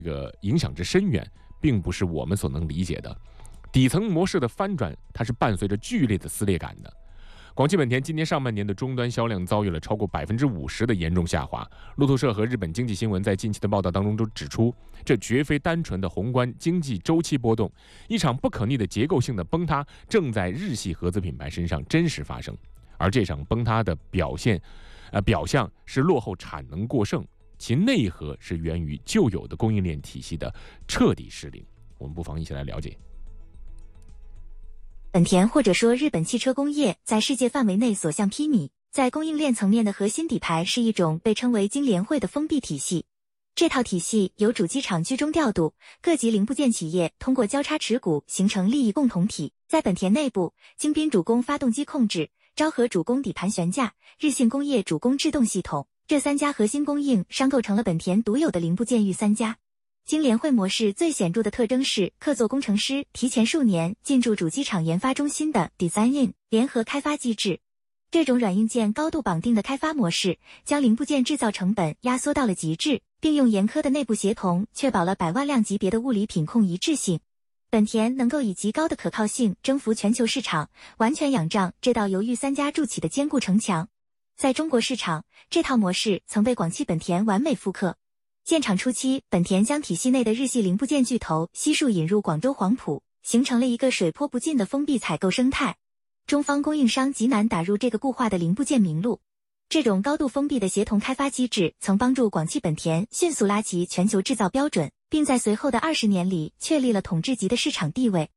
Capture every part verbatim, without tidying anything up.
这个影响之深远，并不是我们所能理解的。底层模式的翻转，它是伴随着剧烈的撕裂感的。广汽本田今年上半年的终端销量遭遇了超过百分之五十的严重下滑。路透社和日本经济新闻在近期的报道当中都指出，这绝非单纯的宏观经济周期波动，一场不可逆的结构性的崩塌正在日系合资品牌身上真实发生。而这场崩塌的表现，呃，表象是落后产能过剩，其内核是源于旧有的供应链体系的彻底失灵。我们不妨一起来了解。 本田或者说日本汽车工业在世界范围内所向披靡，在供应链层面的核心底牌是一种被称为经联会的封闭体系。这套体系由主机厂居中调度，各级零部件企业通过交叉持股形成利益共同体。在本田内部，京滨主攻发动机控制，昭和主攻底盘悬架，日信工业主攻制动系统，这三家核心供应商构成了本田独有的零部件御三家。经联会模式最显著的特征是客座工程师提前数年进驻主机厂研发中心的 Design In 联合开发机制。这种软硬件高度绑定的开发模式，将零部件制造成本压缩到了极致，并用严苛的内部协同确保了百万辆级别的物理品控一致性。本田能够以极高的可靠性征服全球市场，完全仰仗这道由御三家筑起的坚固城墙。在中国市场，这套模式曾被广汽本田完美复刻。建厂初期，本田将体系内的日系零部件巨头悉数引入广州黄埔，形成了一个水泼不进的封闭采购生态。中方供应商极难打入这个固化的零部件名录。这种高度封闭的协同开发机制曾帮助广汽本田迅速拉齐全球制造标准，并在随后的二十年里确立了统治级的市场地位。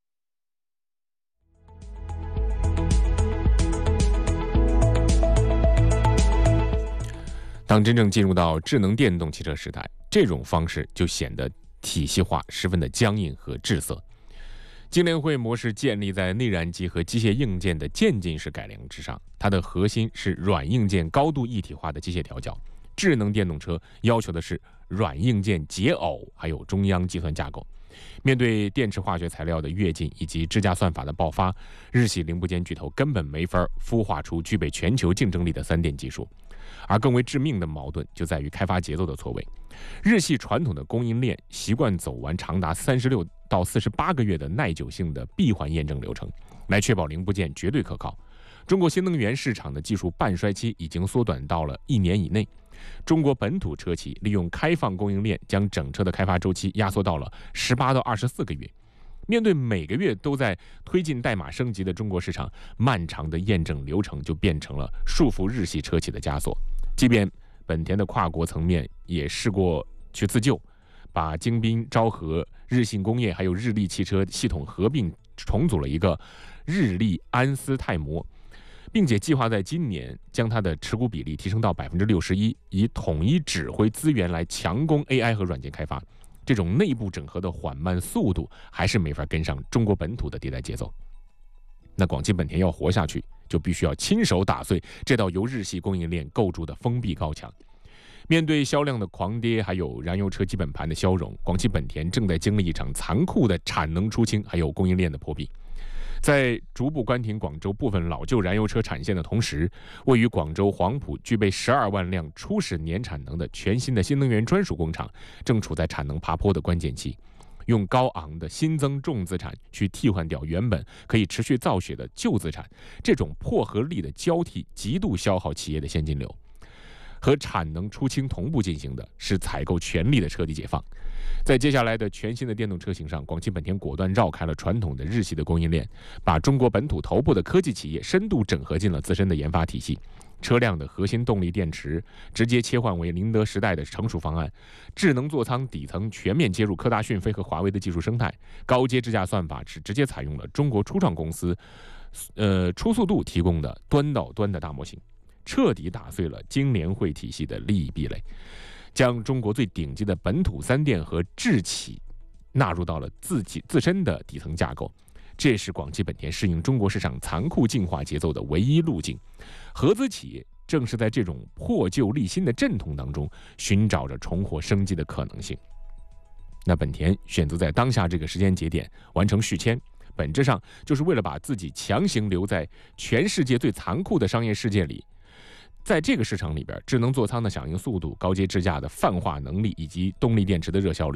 当真正进入到智能电动汽车时代，这种方式就显得体系化十分的僵硬和滞涩。经联会模式建立在内燃机和机械硬件的渐进式改良之上，它的核心是软硬件高度一体化的机械调教。智能电动车要求的是软硬件解耦，还有中央计算架构。面对电池化学材料的跃进以及支架算法的爆发，日系零部件巨头根本没法孵化出具备全球竞争力的三电技术。而更为致命的矛盾就在于开发节奏的错位。日系传统的供应链习惯走完长达三十六到四十八个月的耐久性的闭环验证流程，来确保零部件绝对可靠。中国新能源市场的技术半衰期已经缩短到了一年以内。中国本土车企利用开放供应链，将整车的开发周期压缩到了十八到二十四个月。面对每个月都在推进代码升级的中国市场，漫长的验证流程就变成了束缚日系车企的枷锁。即便本田的跨国层面也试过去自救，把京滨、昭和、日信工业还有日立汽车系统合并，重组了一个日立安斯泰摩，并且计划在今年将它的持股比例提升到百分之六十一，以统一指挥资源来强攻 A I 和软件开发。这种内部整合的缓慢速度还是没法跟上中国本土的迭代节奏。那广汽本田要活下去，就必须要亲手打碎这道由日系供应链构筑的封闭高墙。面对销量的狂跌，还有燃油车基本盘的消融，广汽本田正在经历一场残酷的产能出清，还有供应链的破壁。在逐步关停广州部分老旧燃油车产线的同时，位于广州黄埔具备十二万辆初始年产能的全新的新能源专属工厂，正处在产能爬坡的关键期。用高昂的新增重资产去替换掉原本可以持续造血的旧资产，这种破和立的交替极度消耗企业的现金流。和产能出清同步进行的是采购权力的彻底解放。在接下来的全新的电动车型上，广汽本田果断绕开了传统的日系的供应链，把中国本土头部的科技企业深度整合进了自身的研发体系。车辆的核心动力电池直接切换为宁德时代的成熟方案，智能座舱底层全面接入科大讯飞和华为的技术生态，高阶支架算法是直接采用了中国初创公司呃初速度提供的端到端的大模型，彻底打碎了经联会体系的利益壁垒，将中国最顶级的本土三电和智企纳入到了自己自身的底层架构。这是广汽本田适应中国市场残酷进化节奏的唯一路径。合资企业正是在这种破旧立新的阵痛当中，寻找着重获生机的可能性。那本田选择在当下这个时间节点完成续签，本质上就是为了把自己强行留在全世界最残酷的商业世界里。在这个市场里边，智能座舱的响应速度、高阶支架的泛化能力以及动力电池的热效率，